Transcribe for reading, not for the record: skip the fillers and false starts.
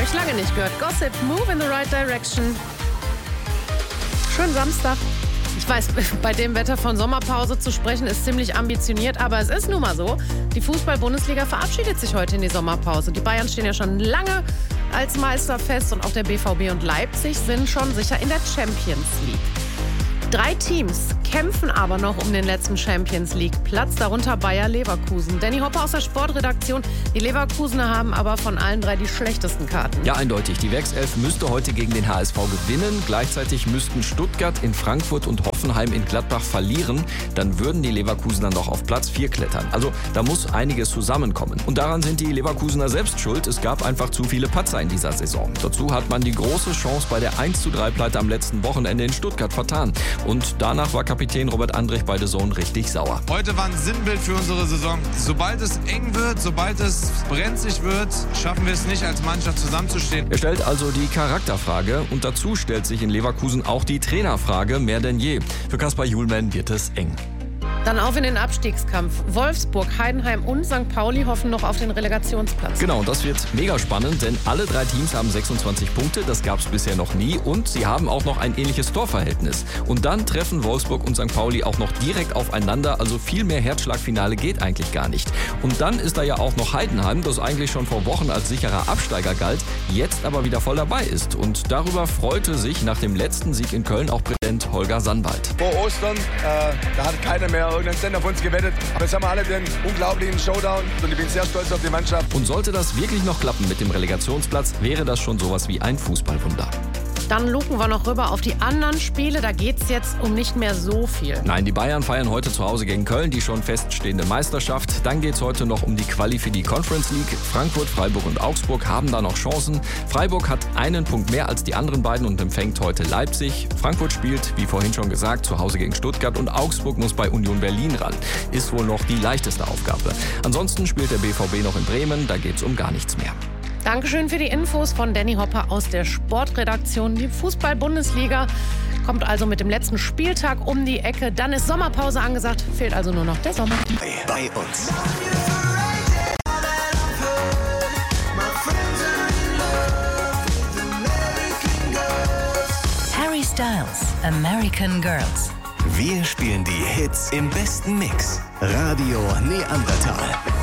Habe ich lange nicht gehört. Gossip, Move in the Right Direction. Schönen Samstag. Ich weiß, bei dem Wetter von Sommerpause zu sprechen ist ziemlich ambitioniert, aber es ist nun mal so. Die Fußball-Bundesliga verabschiedet sich heute in die Sommerpause. Die Bayern stehen ja schon lange als Meister fest und auch der BVB und Leipzig sind schon sicher in der Champions League. 3 Teams kämpfen aber noch um den letzten Champions League-Platz, darunter Bayer Leverkusen. Danny Hopper aus der Sportredaktion. Die Leverkusener haben aber von allen 3 die schlechtesten Karten. Ja, eindeutig. Die Werkself müsste heute gegen den HSV gewinnen. Gleichzeitig müssten Stuttgart in Frankfurt und Hoffenheim in Gladbach verlieren. Dann würden die Leverkusener noch auf Platz 4 klettern. Also da muss einiges zusammenkommen. Und daran sind die Leverkusener selbst schuld. Es gab einfach zu viele Patzer in dieser Saison. Dazu hat man die große Chance bei der 1:3-Pleite am letzten Wochenende in Stuttgart vertan. Und danach war Kapitän Robert Andrich bei The Zone richtig sauer. Heute war ein Sinnbild für unsere Saison. Sobald es eng wird, sobald es brenzlig wird, schaffen wir es nicht, als Mannschaft zusammenzustehen. Er stellt also die Charakterfrage und dazu stellt sich in Leverkusen auch die Trainerfrage mehr denn je. Für Kaspar Juhlmann wird es eng. Dann auf in den Abstiegskampf. Wolfsburg, Heidenheim und St. Pauli hoffen noch auf den Relegationsplatz. Genau, und das wird mega spannend, denn alle 3 Teams haben 26 Punkte, das gab es bisher noch nie und sie haben auch noch ein ähnliches Torverhältnis. Und dann treffen Wolfsburg und St. Pauli auch noch direkt aufeinander, also viel mehr Herzschlagfinale geht eigentlich gar nicht. Und dann ist da ja auch noch Heidenheim, das eigentlich schon vor Wochen als sicherer Absteiger galt, jetzt aber wieder voll dabei ist. Und darüber freute sich nach dem letzten Sieg in Köln auch Präsident Holger Sandwald. Vor Ostern, da hat keiner mehr irgendeinen Cent auf uns gewettet. Aber jetzt haben wir alle den unglaublichen Showdown und ich bin sehr stolz auf die Mannschaft. Und sollte das wirklich noch klappen mit dem Relegationsplatz, wäre das schon sowas wie ein Fußballwunder. Dann luken wir noch rüber auf die anderen Spiele. Da geht es jetzt um nicht mehr so viel. Nein, die Bayern feiern heute zu Hause gegen Köln, die schon feststehende Meisterschaft. Dann geht es heute noch um die Quali für die Conference League. Frankfurt, Freiburg und Augsburg haben da noch Chancen. Freiburg hat einen Punkt mehr als die anderen beiden und empfängt heute Leipzig. Frankfurt spielt, wie vorhin schon gesagt, zu Hause gegen Stuttgart und Augsburg muss bei Union Berlin ran. Ist wohl noch die leichteste Aufgabe. Ansonsten spielt der BVB noch in Bremen, da geht es um gar nichts mehr. Dankeschön für die Infos von Danny Hopper aus der Sportredaktion. Die Fußball-Bundesliga kommt also mit dem letzten Spieltag um die Ecke. Dann ist Sommerpause angesagt, fehlt also nur noch der Sommer. Bei uns. Harry Styles, American Girls. Wir spielen die Hits im besten Mix. Radio Neandertal.